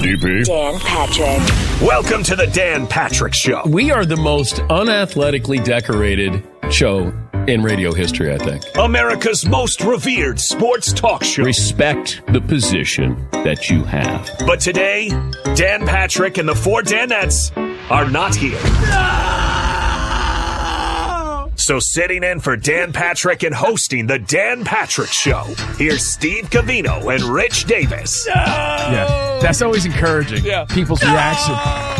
DP. Dan Patrick. Welcome to the Dan Patrick Show. We are the most unathletically decorated show in radio history, I think. America's most revered sports talk show. Respect the position that you have. But today, Dan Patrick and the four Danettes are not here. So sitting in for Dan Patrick and hosting the Dan Patrick Show, here's Steve Covino and Rich Davis. Yeah, that's always encouraging. People's reaction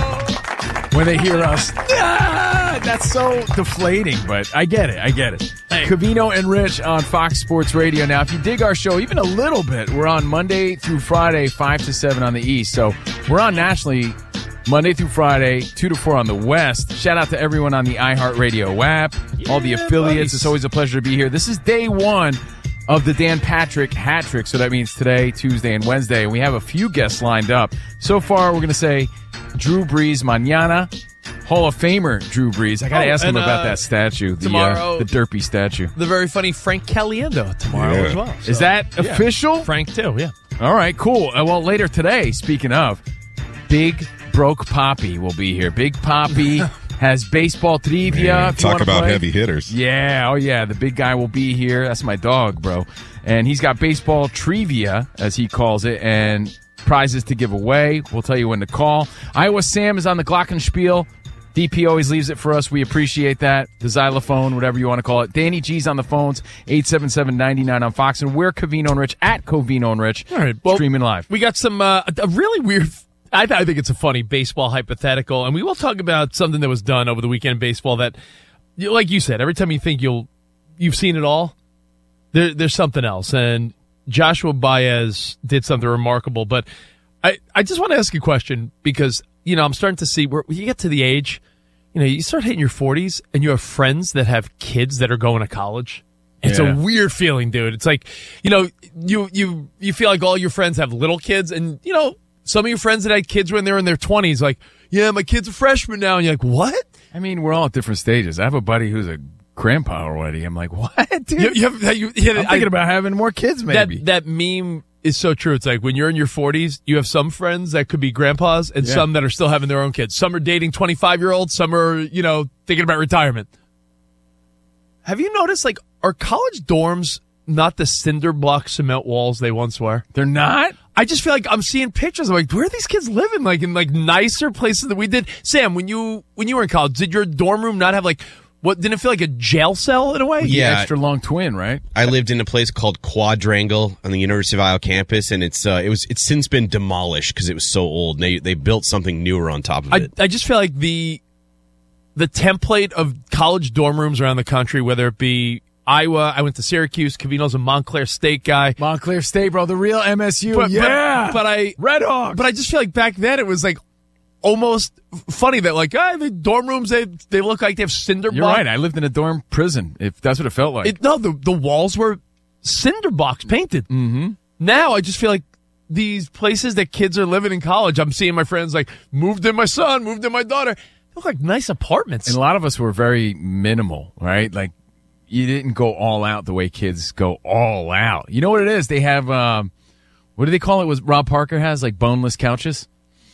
when they hear us. That's so deflating, but I get it. Hey. Covino and Rich on Fox Sports Radio. Now, if you dig our show even a little bit, we're on Monday through Friday, 5 to 7 on the East. So we're on nationally Monday through Friday, 2 to 4 on the West. Shout out to everyone on the iHeartRadio app, all the affiliates. Nice. It's always a pleasure to be here. This is day one of the Dan Patrick hat trick. So that means today, Tuesday, and Wednesday. And we have a few guests lined up. So far, we're going to say Drew Brees mañana. Hall of Famer Drew Brees. I got to ask him about that statue, tomorrow, the derpy statue. The very funny Frank Caliendo tomorrow as well. So, is that official? Frank, too, yeah. All right, cool. Well, later today, speaking of, Big Broke Poppy will be here. Big Poppy has baseball trivia. Talk about heavy hitters. Yeah, oh yeah, the big guy will be here. That's my dog, bro. And he's got baseball trivia, as he calls it, and prizes to give away. We'll tell you when to call. Iowa Sam is on the Glockenspiel. DP always leaves it for us. We appreciate that. The xylophone, whatever you want to call it. Danny G's on the phones, 877-99 on Fox. And we're Covino and Rich, at Covino and Rich, all right, well, streaming live. We got some a really weird, I think it's a funny baseball hypothetical. And we will talk about something that was done over the weekend in baseball that, like you said, every time you think you've seen it all, there's something else. And Joshua Baez did something remarkable. But I just want to ask you a question because, I'm starting to see where you get to the age, you start hitting your 40s and you have friends that have kids that are going to college. It's a weird feeling, dude. It's like, you feel like all your friends have little kids and, some of your friends that had kids when they were in their 20s, like, yeah, my kid's a freshman now. And you're like, what? I mean, we're all at different stages. I have a buddy who's a grandpa already. I'm like, what, dude? I'm thinking about having more kids, maybe. That meme is so true. It's like when you're in your 40s, you have some friends that could be grandpas and some that are still having their own kids. Some are dating 25-year-olds. Some are, thinking about retirement. Have you noticed, are college dorms not the cinder block cement walls they once were? They're not? I just feel like I'm seeing pictures. I'm like, where are these kids living? In nicer places than we did. Sam, when you were in college, did your dorm room not have what, didn't it feel like a jail cell in a way? Yeah. Extra long twin, right? I lived in a place called Quadrangle on the University of Iowa campus, and it's since been demolished because it was so old. They built something newer on top of it. I just feel like the template of college dorm rooms around the country, whether it be Iowa, I went to Syracuse, Covino's a Montclair State guy. Montclair State, bro, the real MSU. But Red Hawks. But I just feel like back then it was almost funny that the dorm rooms they look like they have cinder blocks. You're right. I lived in a dorm prison. If that's what it felt like. The walls were cinder blocks painted. Mm-hmm. Now I just feel like these places that kids are living in college, I'm seeing my friends moved in my son, moved in my daughter. They look like nice apartments. And a lot of us were very minimal, right? You didn't go all out the way kids go all out. You know what it is? They have what do they call it? What Rob Parker has boneless couches.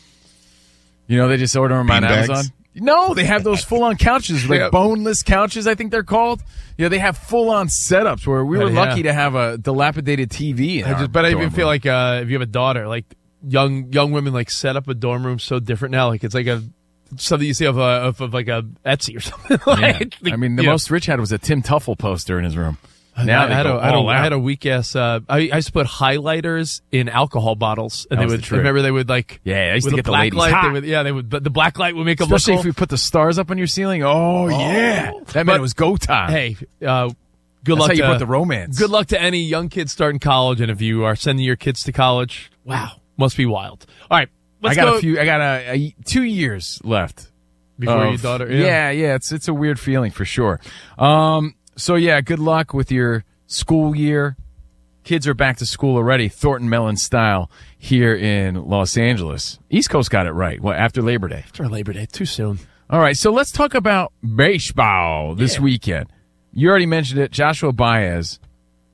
They just order them on Amazon. No, they have those full-on couches, boneless couches, I think they're called. They have full-on setups where we were lucky to have a dilapidated TV. But I even feel like if you have a daughter, young women set up a dorm room so different now. It's like something you see of a Etsy or something. I mean, the most Rich had was a Tim Tuffle poster in his room. Now I had a weak ass. I used to put highlighters in alcohol bottles, and they would I used to get the ladies hot. But the black light would make them especially look if you put the stars up on your ceiling. Oh yeah, that meant it was go time. Hey, good luck. That's how you put the romance. Good luck to any young kids starting college, and if you are sending your kids to college, wow, must be wild. All right, I got 2 years left before your daughter. Yeah, it's a weird feeling for sure. So, good luck with your school year. Kids are back to school already, Thornton Mellon style, here in Los Angeles. East Coast got it right. After Labor Day? After Labor Day, too soon. All right, so let's talk about baseball this weekend. You already mentioned it, Joshua Baez.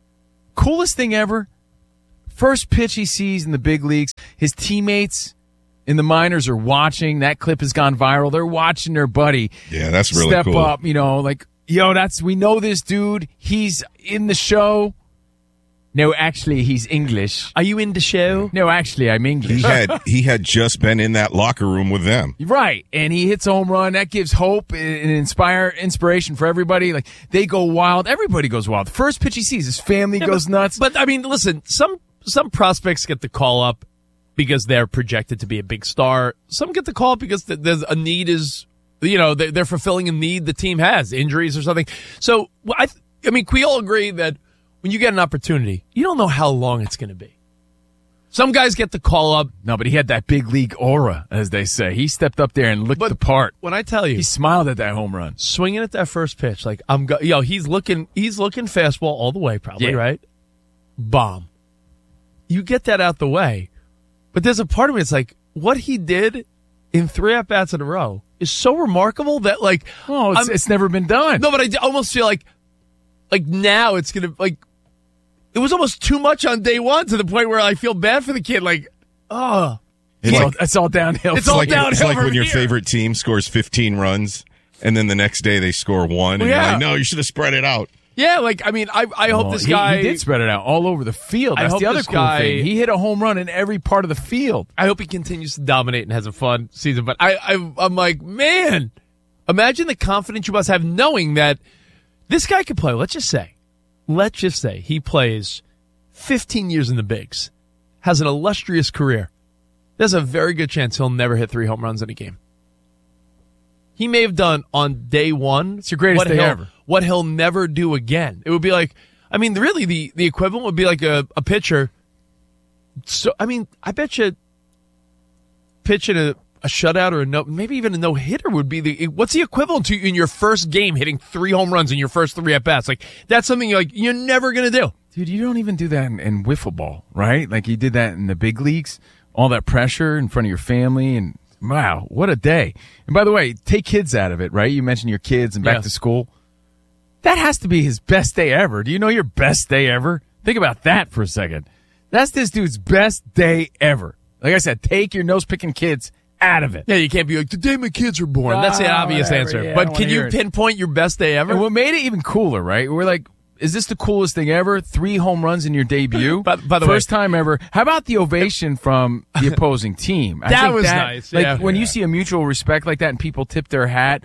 Coolest thing ever. First pitch he sees in the big leagues. His teammates in the minors are watching. That clip has gone viral. They're watching their buddy. Yeah, that's really step cool. up, we know this dude. He's in the show. No, actually, he's English. Are you in the show? No, actually, I'm English. He had just been in that locker room with them. Right, and he hits a home run. That gives hope and inspiration for everybody. Like, they go wild. Everybody goes wild. The first pitch he sees, his family goes nuts. But, I mean, listen, some prospects get the call up because they're projected to be a big star. Some get the call up because there's a need they're fulfilling a need the team has, injuries or something. So, can we all agree that when you get an opportunity, you don't know how long it's going to be. Some guys get the call up. No, but he had that big league aura, as they say. He stepped up there and looked the part. When I tell you, he smiled at that home run, swinging at that first pitch. Like he's looking fastball all the way, probably right. Bomb. You get that out the way, but there's a part of me that's like, what he did in 3 at-bats in a row is so remarkable that it's never been done. No, but I almost feel like now it's gonna it was almost too much on day one to the point where I feel bad for the kid. It's all downhill. It's all downhill. It's like when your here. favorite team scores 15 runs, and then the next day they score 1, and you're like, no, you should have spread it out. Yeah, I hope this guy... He did spread it out all over the field. That's the other cool thing. He hit a home run in every part of the field. I hope he continues to dominate and has a fun season. But I'm like, man, imagine the confidence you must have knowing that this guy could play. Let's just say he plays 15 years in the bigs, has an illustrious career. There's a very good chance he'll never hit 3 home runs in a game. He may have done on day one. It's your greatest day ever. What he'll never do again. It would be like, really the equivalent would be like a pitcher. So, I bet you pitching a shutout or maybe even a no-hitter would be what's the equivalent to in your first game hitting 3 home runs in your first 3 at-bats? Like, that's something you're never going to do. Dude, you don't even do that in wiffle ball, right? Like, you did that in the big leagues. All that pressure in front of your family, and wow, what a day. And by the way, take kids out of it, right? You mentioned your kids and back to school. That has to be his best day ever. Do you know your best day ever? Think about that for a second. That's this dude's best day ever. Like I said, take your nose-picking kids out of it. Yeah, you can't be like, today my kids were born. That's the obvious answer. Yeah, but can you pinpoint your best day ever? And what made it even cooler, right? We're like, is this the coolest thing ever? 3 home runs in your debut? by the First time ever. How about the ovation from the opposing team? That was nice. When you see a mutual respect like that and people tip their hat,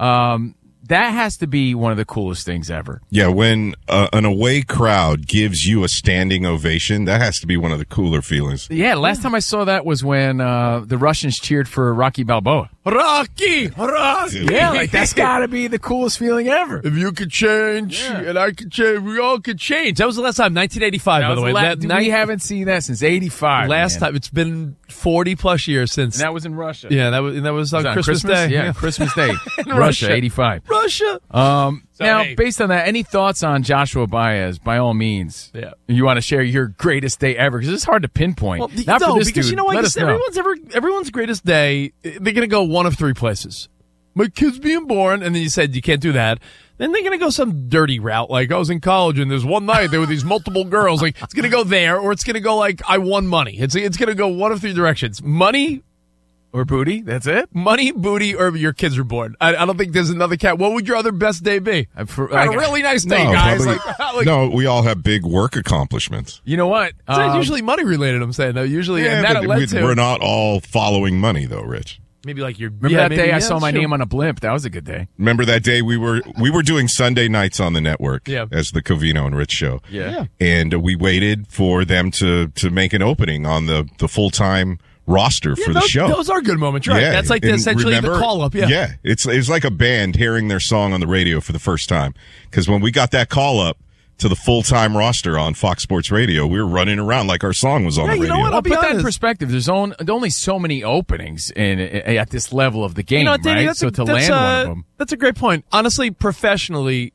that has to be one of the coolest things ever. Yeah, when an away crowd gives you a standing ovation, that has to be one of the cooler feelings. Yeah, last time I saw that was when the Russians cheered for Rocky Balboa. Rocky! Yeah, that's got to be the coolest feeling ever. If you could change, and I could change, we all could change. That was the last time, 1985, by the way. We haven't seen that since 85. Last time. It's been 40-plus years since. And that was in Russia. Yeah, that was on Christmas Day. Yeah, Christmas Day. Russia, 85. Russia. Based on that, any thoughts on Joshua Baez? By all means, you want to share your greatest day ever because it's hard to pinpoint. Well, Not for this because dude. You know what? Let us know. Everyone's greatest day. They're going to go one of 3 places. My kid's being born, and then you said you can't do that. Then they're going to go some dirty route, like I was in college and there's one night there were these multiple girls. Like it's going to go there, or it's going to go like I won money. It's going to go one of 3 directions: money. Or booty, that's it? Money, booty, or your kids were born. I don't think there's another cat. What would your other best day be? A really nice day, guys. No, we all have big work accomplishments. You know what? It's usually money related, I'm saying. Though. Usually, and that led to... We're not all following money, though, Rich. Maybe like your... Remember that day I saw my name on a blimp? That was a good day. Remember that day we were doing Sunday nights on the network as the Covino and Rich show. Yeah. And we waited for them to make an opening on the full-time roster for the show. Those are good moments, right? Yeah. That's like essentially the call-up, Yeah, it's like a band hearing their song on the radio for the first time. Because when we got that call-up to the full-time roster on Fox Sports Radio, we were running around like our song was on the radio. You know what? I'll put that in perspective. There's only so many openings at this level of the game, Danny, right? So to land one of them. That's a great point. Honestly, professionally,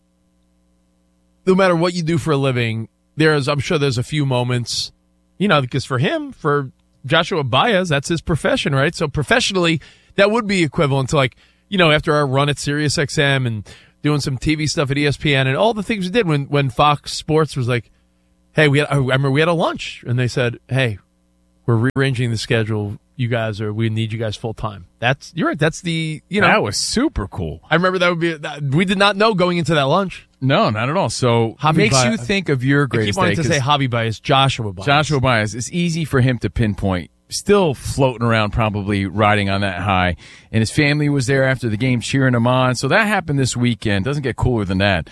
no matter what you do for a living, I'm sure there's a few moments, because for Joshua Baez, that's his profession, right? So professionally, that would be equivalent to after our run at Sirius XM and doing some TV stuff at ESPN and all the things we did when Fox Sports was like, hey, I remember we had a lunch and they said, hey, we're rearranging the schedule. we need you guys full time. You're right. That's that was super cool. I remember we did not know going into that lunch. No, not at all. So Javi makes Baez. you think of your I greatest keep wanting day. to say Javi Baez, Joshua Baez. Joshua Baez. It's easy for him to pinpoint. Still floating around, probably riding on that high. And his family was there after the game cheering him on. So that happened this weekend. Doesn't get cooler than that.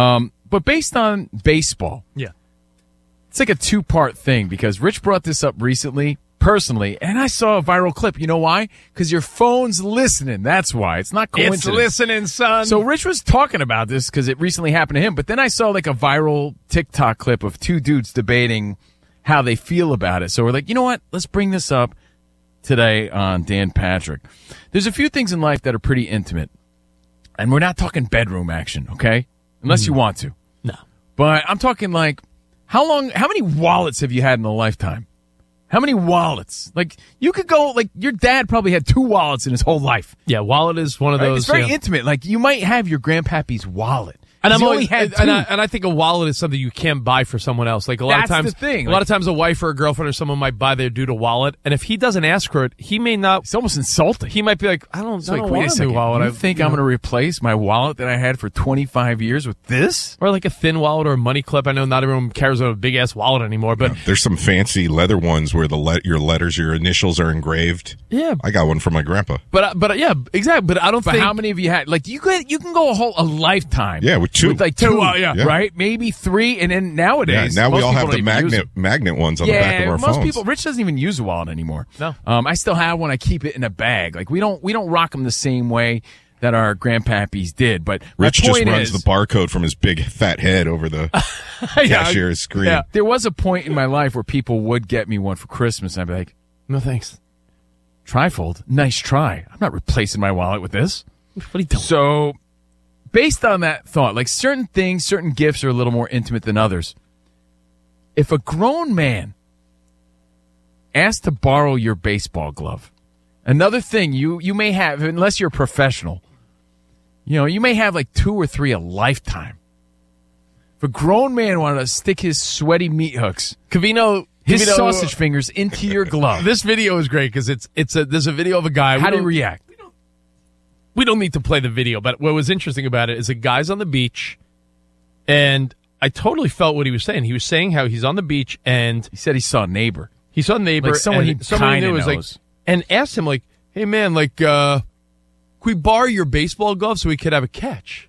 But based on baseball, Yeah. it's like a two-part thing because Rich brought this up recently, personally, and I saw a viral clip. You know why? Because your phone's listening. That's why. It's not coincidence. It's listening, son. So Rich was talking about this because it recently happened to him, but then I saw like a viral TikTok clip of two dudes debating how they feel about it. So we're like, you know what? Let's bring this up today on Dan Patrick. There's a few things in life that are pretty intimate, and we're not talking bedroom action, okay? Unless you want to. No. But I'm talking like, how many wallets have you had in a lifetime? How many wallets? Like, you could go, like, your dad probably had 2 wallets in his whole life. Yeah, wallet is one of Right? those. It's very intimate. Like, you might have your grandpappy's wallet. And He's I'm only always, had 2. and I think a wallet is something you can't buy for someone else. Like a lot That's of times, the thing. A lot of times, a wife or a girlfriend or someone might buy their dude a wallet, and if he doesn't ask for it, he may not. It's almost insulting. He might be like, I don't It's like, want wait a a second. wallet. You think I'm going to replace my wallet that I had for 25 years with this? or like a thin wallet or a money clip? I know not everyone carries a big ass wallet anymore, but There's some fancy leather ones where your letters, your initials are engraved. yeah, I got one from my grandpa. but yeah, exactly. But I don't But think how many of you had? Like, you can go a lifetime. Yeah, with 2. With like 2, Yeah. right? Maybe 3, and then nowadays, now we most all have people the don't even use them. magnet ones on the back of our most phones. people. Rich doesn't even use a wallet anymore. No. I still have one. I keep it in a bag. Like we don't rock them the same way that our grandpappies did. But my Rich just point runs is, the barcode from his big fat head over the cashier's screen. yeah. there was a point in my life where people would get me one for Christmas, and I'd be like, no thanks. "Trifold, nice try. I'm not replacing my wallet with this." What are you doing? So, based on that thought, like certain things, certain gifts are a little more intimate than others. If a grown man asked to borrow your baseball glove, another thing you may have, unless you're a professional, you may have like 2 or 3 a lifetime. If a grown man wanted to stick his sweaty meat hooks, Covino, his sausage fingers into your glove, This video is great because there's a video of a guy. how do you react? We don't need to play the video, but what was interesting about it is a guy's on the beach, and I totally felt what he was saying. He was saying how he's on the beach and He said he saw a neighbor. he saw a neighbor, Like someone and he someone kinda knew was like, knows. and asked him like, "Hey man, like, can we borrow your baseball glove so we could have a catch?"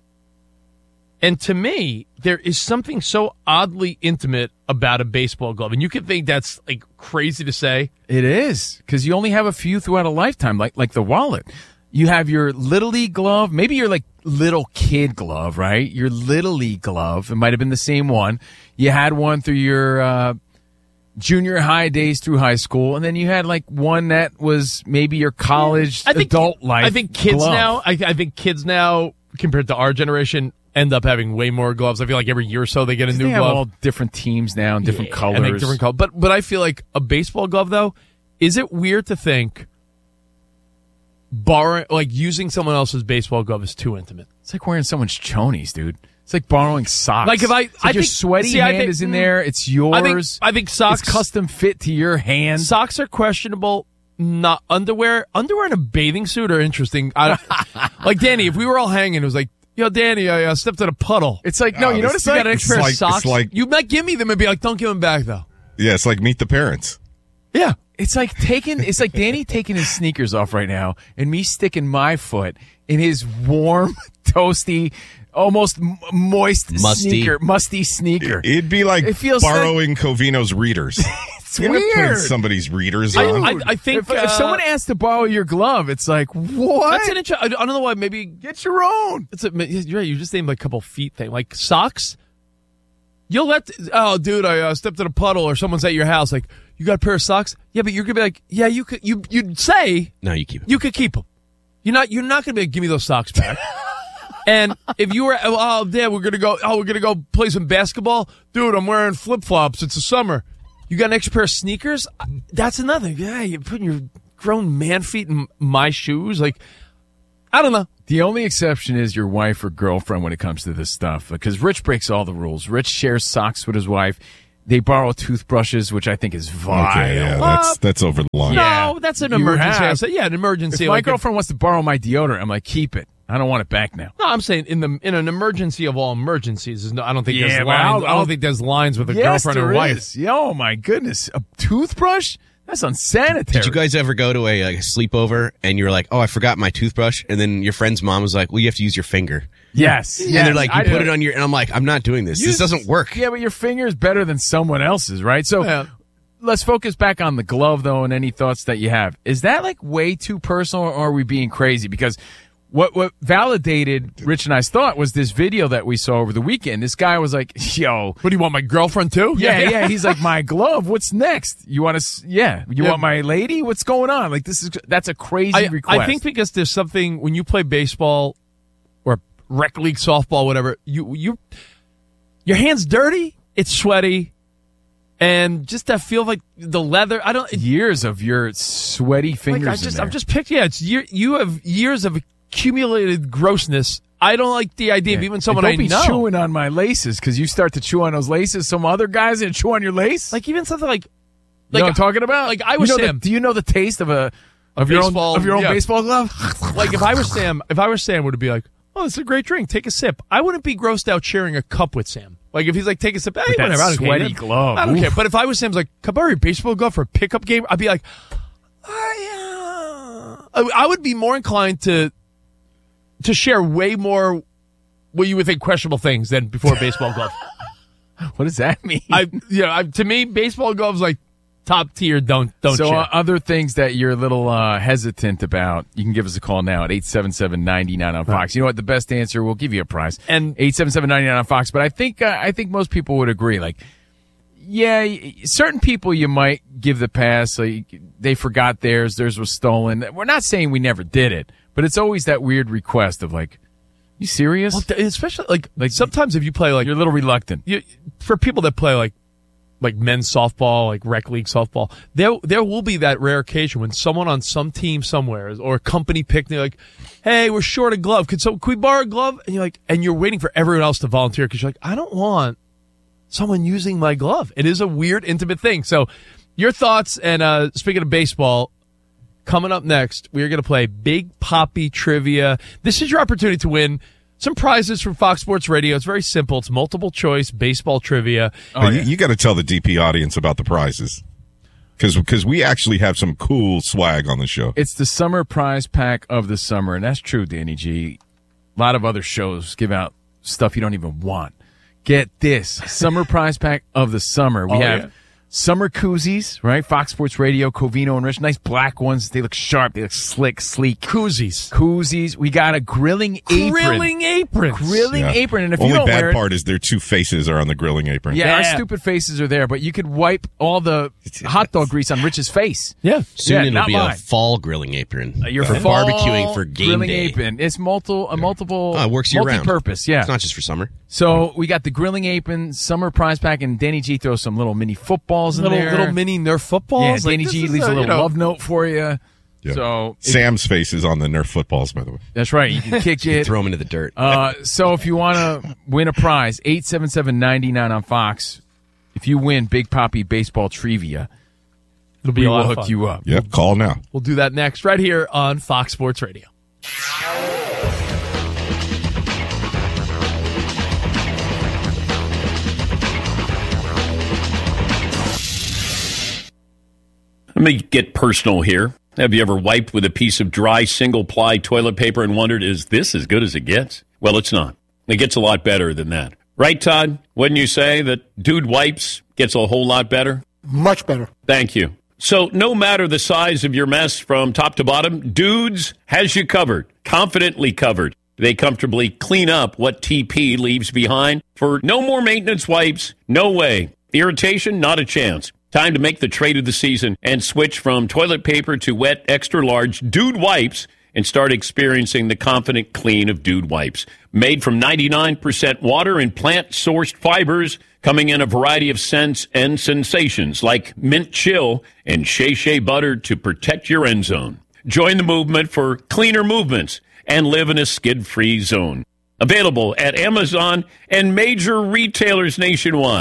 And to me, there is something so oddly intimate about a baseball glove, and you could think that's like crazy to say. It is, because you only have a few throughout a lifetime, like the wallet. You have your Little League glove, maybe your like little kid glove, right? Your Little League glove. It might have been the same one. You had one through your junior high days through high school, and then you had like one that was maybe your college adult life. I think kids glove. now. I think kids now, compared to our generation, end up having way more gloves. I feel like every year or so they get a They new have glove. all different teams now and different colors. And make different colors. But I feel like a baseball glove, though, is it weird to think using someone else's baseball glove is too intimate? It's like wearing someone's chonies, dude. It's like borrowing socks. Like if I It's like your think- sweaty see, I hand think- is in there. It's yours. I think socks It's custom fit to your hand. Socks are questionable. Not underwear. Underwear in a bathing suit are interesting. Like Danny, if we were all hanging, it was like, "Yo, Danny, I stepped in a puddle." It's like, no, you know what it's You like? got an extra pair of it's socks. like- You might give me them and be like, "Don't give them back, though." Yeah, it's like Meet the Parents. Yeah. It's like Danny taking his sneakers off right now and me sticking my foot in his warm, toasty, almost moist musty sneaker. It'd be like It feels borrowing Covino's readers. It's You ever put weird. somebody's readers on. I think If someone asks to borrow your glove, it's like, what? that's an I don't know why. Maybe Get your own. you're right. You just named like a couple feet thing, like socks. You'll let dude, I stepped in a puddle, or someone's at your house, like, "You got a pair of socks?" Yeah, but you're gonna be like, "Yeah, you could." You'd say, No, you keep it. you could keep them. You're not gonna be like, "Give me those socks back." And if you were, Dad, we're gonna go play some basketball, dude. I'm wearing flip flops. It's the summer. You got an extra pair of sneakers? That's another. Yeah, you're putting your grown man feet in my shoes. Like, I don't know. The only exception is your wife or girlfriend when it comes to this stuff, because Rich breaks all the rules. Rich shares socks with his wife. they borrow toothbrushes, which I think is vile. Okay, yeah, that's over the line. No, that's an You emergency. have. An emergency. If my like girlfriend wants to borrow my deodorant, I'm like, keep it. I don't want it back now. No, I'm saying in an emergency of all emergencies. I don't think there's but lines. I don't think there's lines with a girlfriend or wife. Oh my goodness, a toothbrush? That's unsanitary. Did you guys ever go to a sleepover and you were like, oh, I forgot my toothbrush? And then your friend's mom was like, well, you have to use your finger. Yes. And they're like, you put it on your, and I'm like, I'm not doing this. This doesn't work. Yeah, but your finger is better than someone else's, right? So let's focus back on the glove, though, and any thoughts that you have. Is that like way too personal, or are we being crazy? Because what validated Rich and I's thought was this video that we saw over the weekend. This guy was like, yo. What do you want, my girlfriend too? Yeah. He's like, my glove, what's next? You want to, want my lady? What's going on? Like, that's a crazy request. I think because there's something, when you play baseball or rec league softball, whatever, your hand's dirty, it's sweaty, and just that feel like the leather. Years of your sweaty fingers. I'm just picking. Yeah, you have years of accumulated grossness. I don't like the idea of even someone don't be know chewing on my laces, because you start to chew on those laces. Some other guys that chew on your lace. Like even something like you know what I'm talking about? Like I was Sam. Do you know the taste of your own baseball glove? Like if I were Sam, would it be like, oh, this is a great drink. Take a sip. I wouldn't be grossed out sharing a cup with Sam. Like if he's like, take a sip, whatever. That sweaty glove. I don't care. But if I was Sam's like, can I borrow your baseball glove for a pickup game? I'd be like, I would be more inclined to share way more what you would think questionable things than before a baseball glove. What does that mean? To me, baseball gloves like top tier. Don't so share. Other things that you're a little hesitant about, you can give us a call now at 877-99 on Fox. You know what? The best answer, we'll give you a prize. And 877-99 on Fox. But I think most people would agree. Like, yeah, certain people you might give the pass. Like, they forgot theirs was stolen. We're not saying we never did it, but it's always that weird request of like, you serious? Well, especially like sometimes if you play like, you're a little reluctant. For people that play like men's softball, like rec league softball, there will be that rare occasion when someone on some team somewhere or a company picnic, like, hey, we're short a glove. Can we borrow a glove? And you're like, and you're waiting for everyone else to volunteer because you're like, I don't want someone using my glove. It is a weird, intimate thing. So your thoughts, and speaking of baseball, coming up next, we're going to play Big Papi Trivia. This is your opportunity to win some prizes from Fox Sports Radio. It's very simple. It's multiple choice baseball trivia. You got to tell the DP audience about the prizes, because we actually have some cool swag on the show. It's the summer prize pack of the summer, and that's true, Danny G. A lot of other shows give out stuff you don't even want. Get this summer prize pack of the summer. We have summer koozies, right? Fox Sports Radio, Covino and Rich. Nice black ones. They look sharp. They look slick, sleek. Koozies. We got a grilling apron. Grilling apron. And if Only you don't bad wear part is their two faces are on the grilling apron. our stupid faces are there, but you could wipe all the hot dog grease on Rich's face. Yeah. Soon it'll not be mine. a fall grilling apron. Your for fall barbecuing for game grilling day. apron. It's multiple. It works year round. Multi-purpose. Yeah. It's not just for summer. So we got the grilling apron, summer prize pack, and Danny G throws some little mini footballs in there. Little mini Nerf footballs. Yeah, Danny G leaves a little love note for you. Yeah. So Sam's face is on the Nerf footballs, by the way. That's right. You can kick it. Throw them into the dirt. So if you want to win a prize, 877-99 on Fox. If you win Big Papi Baseball Trivia, we will hook you up. Yep, call now. We'll do that next right here on Fox Sports Radio. Let me get personal here. Have you ever wiped with a piece of dry single-ply toilet paper and wondered, is this as good as it gets? Well, it's not. It gets a lot better than that. Right, Todd? Wouldn't you say that Dude Wipes gets a whole lot better? Much better. Thank you. So no matter the size of your mess from top to bottom, Dudes has you covered, confidently covered. They comfortably clean up what TP leaves behind. For no more maintenance wipes, no way. Irritation, not a chance. Time to make the trade of the season and switch from toilet paper to wet, extra-large Dude Wipes and start experiencing the confident clean of Dude Wipes. Made from 99% water and plant-sourced fibers, coming in a variety of scents and sensations like mint chill and shea butter to protect your end zone. Join the movement for cleaner movements and live in a skid-free zone. Available at Amazon and major retailers nationwide.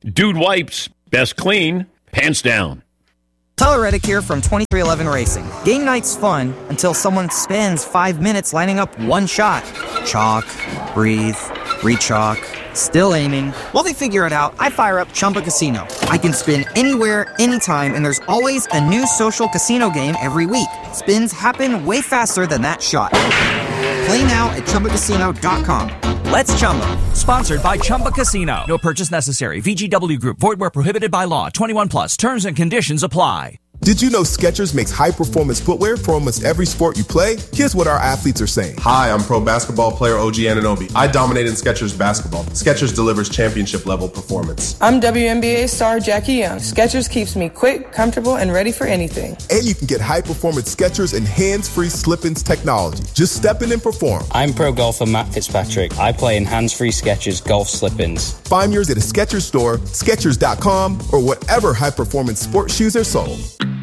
Dude Wipes, best clean, pants down. Tyler Reddick here from 2311 Racing. Game night's fun until someone spends 5 minutes lining up one shot. Chalk, breathe, re-chalk, still aiming. While they figure it out, I fire up Chumba Casino. I can spin anywhere, anytime, and there's always a new social casino game every week. Spins happen way faster than that shot. Play now at ChumbaCasino.com. Let's Chumba. Sponsored by Chumba Casino. No purchase necessary. VGW Group. Void where prohibited by law. 21 plus. Terms and conditions apply. Did you know Skechers makes high-performance footwear for almost every sport you play? Here's what our athletes are saying. Hi, I'm pro basketball player OG Anunoby. I dominate in Skechers basketball. Skechers delivers championship-level performance. I'm WNBA star Jackie Young. Skechers keeps me quick, comfortable, and ready for anything. And you can get high-performance Skechers and hands-free slip-ins technology. Just step in and perform. I'm pro golfer Matt Fitzpatrick. I play in hands-free Skechers golf slip-ins. Find yours at a Skechers store, Skechers.com, or whatever high-performance sports shoes are sold.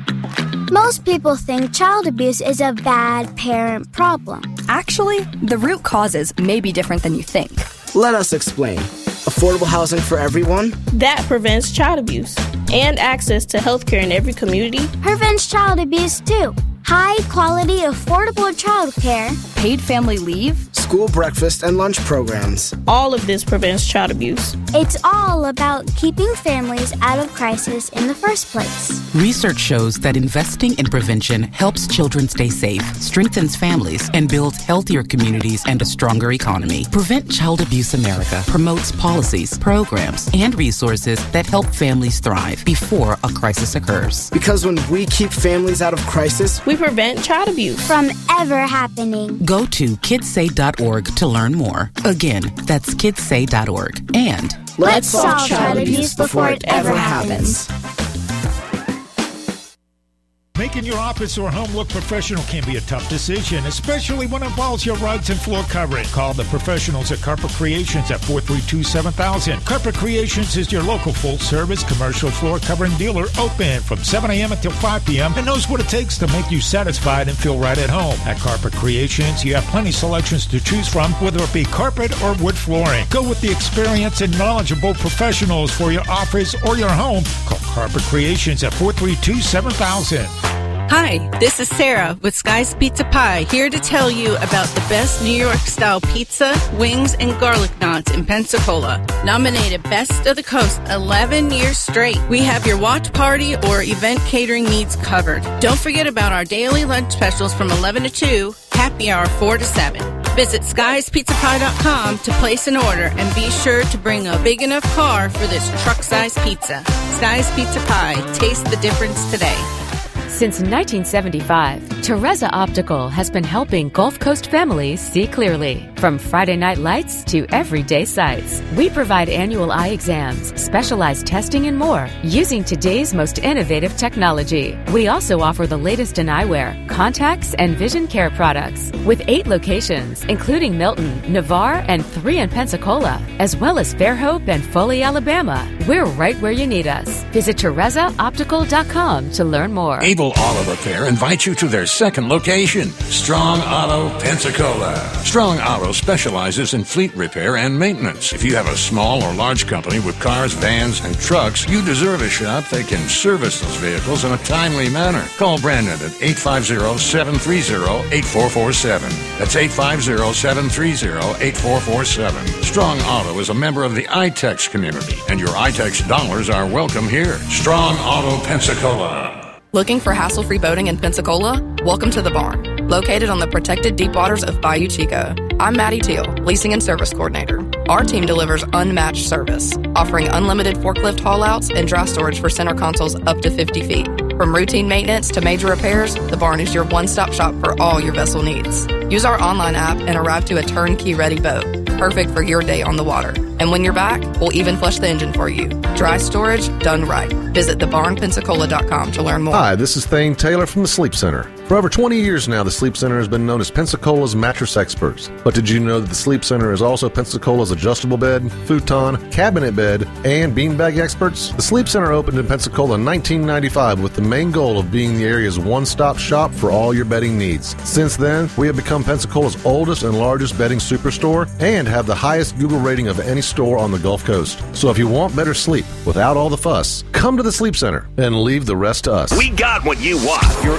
Most people think child abuse is a bad parent problem. Actually, the root causes may be different than you think. Let us explain. Affordable housing for everyone? That prevents child abuse. And access to health care in every community. Prevents child abuse, too. High-quality, affordable child care. Paid family leave. School breakfast and lunch programs. All of this prevents child abuse. It's all about keeping families out of crisis in the first place. Research shows that investing in prevention helps children stay safe, strengthens families, and builds healthier communities and a stronger economy. Prevent Child Abuse America promotes policies, programs, and resources that help families thrive before a crisis occurs. Because when we keep families out of crisis, we prevent child abuse from ever happening. Go to kidssay.org to learn more. Again, that's kidssay.org. And let's solve child abuse before it ever happens. Making your office or home look professional can be a tough decision, especially when it involves your rugs and floor covering. Call the professionals at Carpet Creations at 432-7000. Carpet Creations is your local full-service commercial floor covering dealer, open from 7 a.m. until 5 p.m. and knows what it takes to make you satisfied and feel right at home. At Carpet Creations, you have plenty of selections to choose from, whether it be carpet or wood flooring. Go with the experienced and knowledgeable professionals for your office or your home. Call Carpet Creations at 432-7000. Hi, this is Sarah with Sky's Pizza Pie, here to tell you about the best New York-style pizza, wings, and garlic knots in Pensacola. Nominated Best of the Coast 11 years straight. We have your watch party or event catering needs covered. Don't forget about our daily lunch specials from 11 to 2, happy hour 4 to 7. Visit skiespizzapie.com to place an order and be sure to bring a big enough car for this truck-sized pizza. Sky's Pizza Pie. Taste the difference today. Since 1975, Teresa Optical has been helping Gulf Coast families see clearly. From Friday night lights to everyday sights, we provide annual eye exams, specialized testing, and more using today's most innovative technology. We also offer the latest in eyewear, contacts, and vision care products with 8 locations, including Milton, Navarre, and 3 in Pensacola, as well as Fairhope and Foley, Alabama. We're right where you need us. Visit TeresaOptical.com to learn more. Able Auto Repair invites you to their second location, Strong Auto, Pensacola. Strong Auto specializes in fleet repair and maintenance. If you have a small or large company with cars, vans, and trucks, you deserve a shop that can service those vehicles in a timely manner. Call Brandon at 850-730-8447. That's 850-730-8447. Strong Auto is a member of the iTex community, and your iTex dollars are welcome here. Strong Auto, Pensacola. Looking for hassle-free boating in Pensacola? Welcome to the Barn, located on the protected deep waters of Bayou Chico. I'm Maddie Teal, Leasing and Service Coordinator. Our team delivers unmatched service, offering unlimited forklift haul-outs and dry storage for center consoles up to 50 feet. From routine maintenance to major repairs, the Barn is your one-stop shop for all your vessel needs. Use our online app and arrive to a turnkey-ready boat, perfect for your day on the water. And when you're back, we'll even flush the engine for you. Dry storage done right. Visit thebarnpensacola.com to learn more. Hi, this is Thane Taylor from the Sleep Center. For over 20 years now, the Sleep Center has been known as Pensacola's mattress experts. But did you know that the Sleep Center is also Pensacola's adjustable bed, futon, cabinet bed, and beanbag experts? The Sleep Center opened in Pensacola in 1995 with the main goal of being the area's one-stop shop for all your bedding needs. Since then, we have become Pensacola's oldest and largest bedding superstore and have the highest Google rating of any store on the Gulf Coast. So if you want better sleep without all the fuss, come to the Sleep Center and leave the rest to us. We got what you want. Your